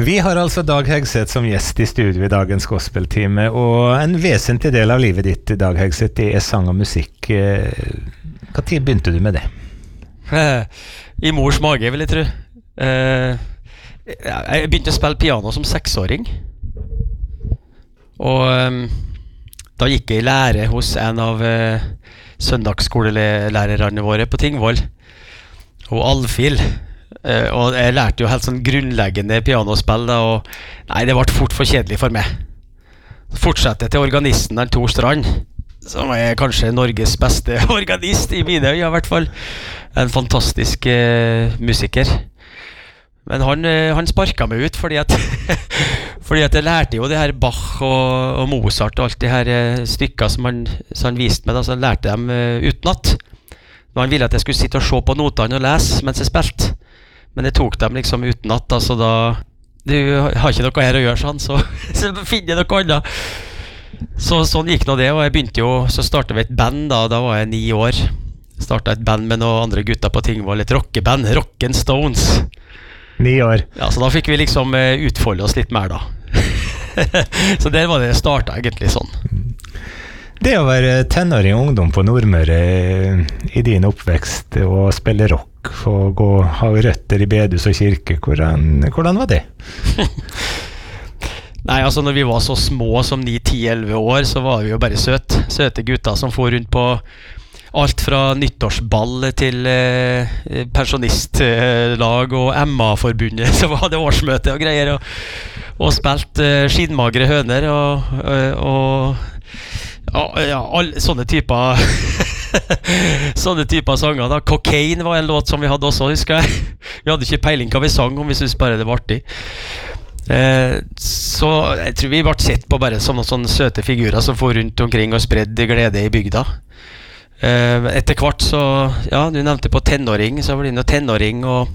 Vi har altså Dag Hegseth som gjest i studio i dagens gospeltime, og en vesentlig del av livet ditt, Dag Hegseth, det er sang og musikk. Hva tid begynte du med det? I mors mage, vil jeg tro. Jeg begynte å spille piano som 6-åring. Og da gikk jeg i lære hos en av søndagsskolelærerne våre på Tingvoll, og Alfhild. Og jeg lærte jo helt sånn grunnleggende pianospill da, og nei, det ble fort for kjedelig for meg. Fortsette til organisten Tor Strand, som er kanskje Norges beste organist i mine øyne, i hvert fall. En fantastisk musiker. Men han sparket meg ut fordi at fordi at jeg lærte jo det her Bach og Mozart og alt de her stykker som han viste meg da, så lærte dem utenat. Han ville at jeg skulle sitte og se på notene og lese mens jeg spilte. Men jeg tok dem liksom utenat, da, så da du har ikke noe her å gjøre sånn, så finner jeg noe annet. Så sånn gikk nå det, og jeg begynte jo, så startet vi et band da var jeg 9 år. Startet et band med noen andre gutter på Tingvoll, et rockeband, Rock'n Stones. 9 år. Ja, så da fikk vi liksom utfolde oss litt mer da. Så der var det startet egentlig sånn. Det å være tenåring og ungdom på Nordmøre i din oppvekst og spille rock og ha røtter i bedehus og kirke, hvordan var det? Nei, altså når vi var så små som 9, 10, 11 år, så var vi jo bare søte gutter som for rundt på alt fra nyttårsball til pensjonistlag og Emma-forbundet, så var det årsmøte og greier, og spilt skinnmagre høner og sånne typer sånne typer sanger da. Cocaine var en låt som vi hadde også, husker jeg. Vi hadde ikke peiling hva vi sang om, vi synes bare det var artig. Så jeg tror vi ble sett på bare som noen sånne søte figurer som får rundt omkring og spredde glede i bygda. Etter hvert så, ja, du nevnte på tenåring, så blir det noe tenåring, og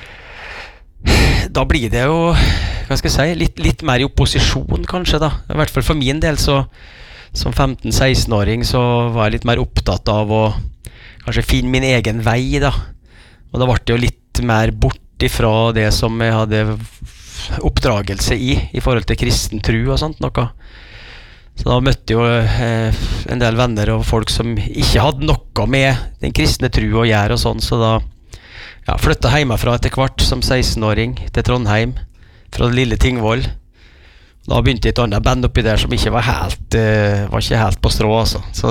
da blir det jo, hva skal jeg si, litt mer i opposisjon kanskje da. I hvert fall for min del så som 15-16-åring så var jeg litt mer opptatt av å kanskje finne min egen vei da. Og da ble det jo litt mer bort ifra det som jeg hadde oppdragelse i forhold til kristen tro og sånt noe. Så da møtte jo en del venner og folk som ikke hadde noe med den kristne tro å gjøre og sånn, så da flyttet hjemmefra etter hvert som 16-åring til Trondheim, fra det lille Tingvoll. Da begynte jeg et annet band oppi der som ikke var ikke helt på strå, altså. Så,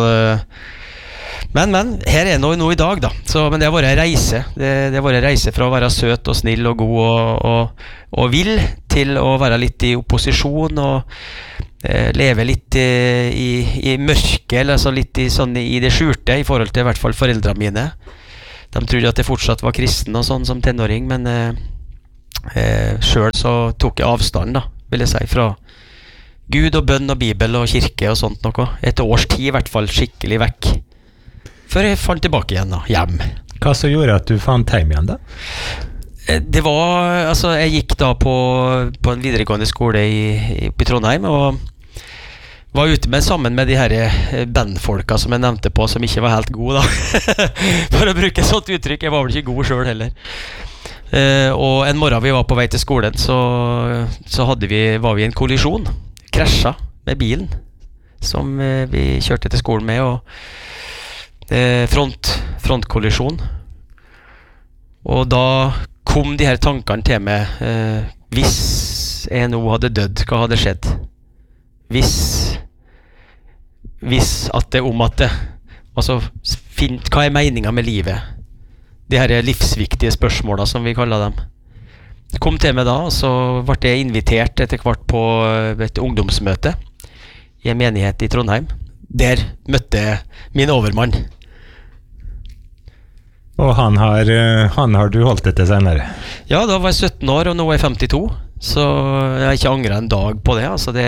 men, her er noe i dag da. Så, men det har vært en reise. Det har vært en reise fra å være søt og snill og god og vill, til å være litt i opposisjon og leve litt i mørke, eller altså litt i det skjulte, i forhold til i hvert fall foreldrene mine. De trodde at jeg fortsatt var kristen og sånn som tenåring, men selv så tok jeg avstand da, vil jeg si, fra Gud og bønn og Bibel og kirke og sånt noe. Et års tid i hvert fall skikkelig vekk. Før jeg fant tilbake igjen da, hjem. Hva så gjorde at du fant hjem igjen da? Det var, altså jeg gikk da på en videregående skole i Trondheim, og var ute sammen med de her bandfolka som jeg nevnte på, som ikke var helt gode da. For å bruke et sånt uttrykk, jeg var vel ikke god selv heller. Og en morgen vi var på vei til skolen, så var vi i en kollisjon, krasja med bilen som vi kjørte til skolen med, og frontkollisjon. Og da kom de her tankene til meg, hvis jeg nå hadde dødd, hva hadde skjedd? Hvis at det altså hva er meningen med livet? De her livsviktige spørsmålene som vi kaller dem. Det kom til meg da, og så ble jeg invitert etter hvert på et ungdomsmøte i en menighet i Trondheim. Der møtte jeg min overmann. Og han har du holdt det til senere? Ja, da var jeg 17 år, og nå er jeg 52, så jeg har ikke angret en dag på det. Altså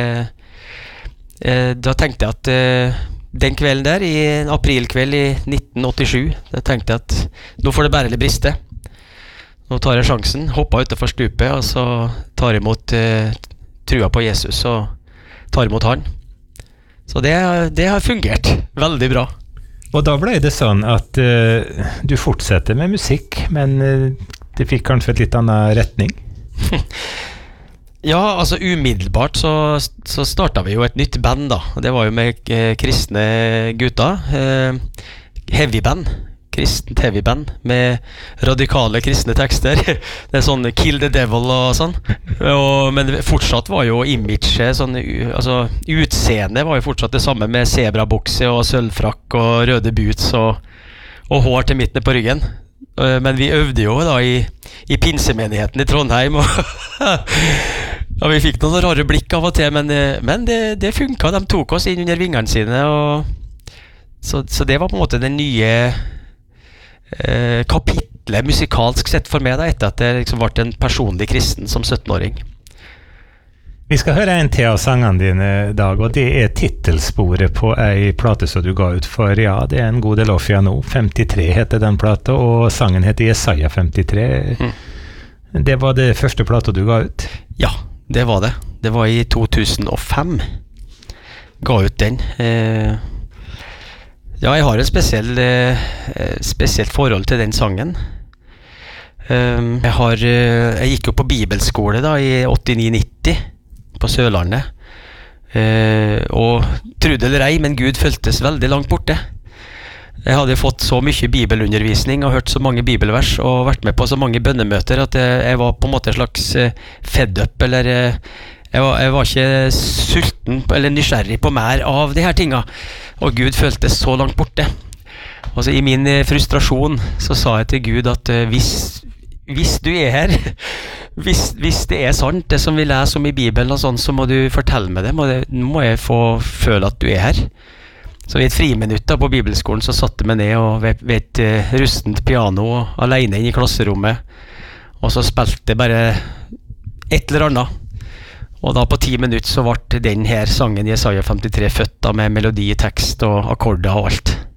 da tenkte jeg at den kvelden der, i en aprilkveld i 1987, da tenkte jeg at nå får det bare litt briste. Nå tar jeg sjansen, hopper utenfor stupet, og så tar jeg imot trua på Jesus, og tar imot han. Så det har fungert veldig bra. Og da ble det sånn at du fortsetter med musikk, men det fikk kanskje et litt annen retning? Ja, altså umiddelbart så startet vi jo et nytt band da. Det var jo med kristne gutter. Heavyband. Kristent heavyband med radikale kristne tekster. Det sånn Kill the Devil og sånn. Men fortsatt var jo imaget sånn, altså utseendet var jo fortsatt det samme med zebrabukse og sølvfrakk og røde boots og hår til midten på ryggen. Men vi øvde jo da i pinsemenigheten i Trondheim og ja, vi fikk noen rare blikk av og til, men det funket. De tok oss inn under vingene sine så det var på en måte den nye kapitlet musikalsk sett for meg da, etter at jeg liksom ble en personlig kristen som 17-åring. Vi skal høre en til av sangene dine, Dag, og det titelsporet på ei plate som du ga ut for, ja, det en god del år siden nå. 53 heter den plata, og sangen heter Jesaja 53. Det var det første plata du ga ut? Ja, det var det. Det var i 2005. Ga ut den. Ja, jeg har et spesielt forhold til den sangen. Jeg gikk jo på bibelskole da i 89-90 på Sørlandet. Og trodde eller ei, men Gud føltes veldig langt borte. Jeg hadde fått så mye bibelundervisning og hørt så mange bibelvers og vært med på så mange bønnemøter at jeg var på en måte en slags fed up, eller jeg var ikke sulten eller nysgjerrig på mer av de her tingene. Og Gud føltes så langt borte. Og så i min frustrasjon så sa jeg til Gud at hvis du er her, hvis det er sant, det som vi leser om i Bibelen og sånn, så må du fortelle meg det. Må jeg få føle at du er her. Så i et friminutt da på bibelskolen så satte jeg meg ned og ved et rustent piano alene inn i klasserommet. Og så spilte jeg bare et eller annet. Og da på 10 minutter så ble den her sangen Jesaja 53 født da, med melodi, tekst og akkorder og alt.